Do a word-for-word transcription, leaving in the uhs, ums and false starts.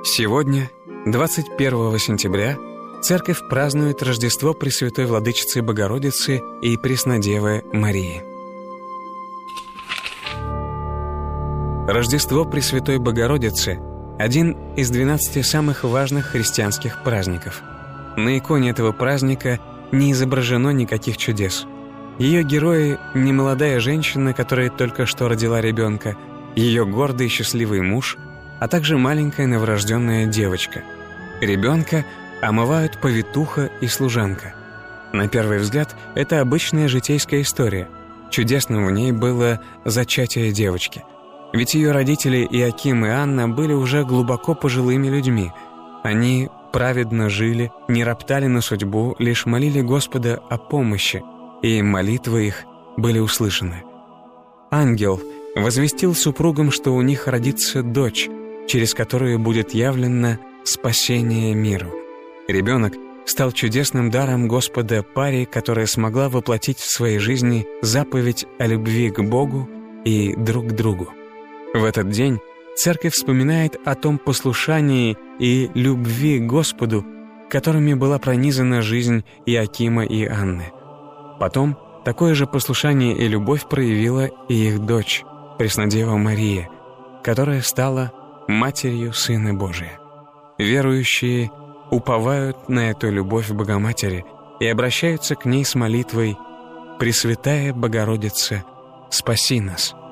Сегодня, двадцать первого сентября, Церковь празднует Рождество Пресвятой Владычицы Богородицы и Преснодевы Марии. Рождество Пресвятой Богородицы – один из двенадцати самых важных христианских праздников. На иконе этого праздника не изображено никаких чудес. Ее герои – немолодая женщина, которая только что родила ребенка, ее гордый и счастливый муж, а также маленькая новорожденная девочка. Ребенка омывают повитуха и служанка. На первый взгляд, это обычная житейская история. Чудесным в ней было зачатие девочки. Ведь ее родители Иоаким и Анна были уже глубоко пожилыми людьми. Они праведно жили, не роптали на судьбу, лишь молили Господа о помощи, и молитвы их были услышаны. Ангел возвестил супругам, что у них родится дочь, через которую будет явлено спасение миру. Ребенок стал чудесным даром Господа паре, которая смогла воплотить в своей жизни заповедь о любви к Богу и друг к другу. В этот день Церковь вспоминает о том послушании и любви к Господу, которыми была пронизана жизнь Иоакима и Анны. Потом такое же послушание и любовь проявила и их дочь, Преснодева Мария, которая стала Матерью Сына Божия. Верующие уповают на эту любовь Богоматери и обращаются к ней с молитвой: «Пресвятая Богородица, спаси нас».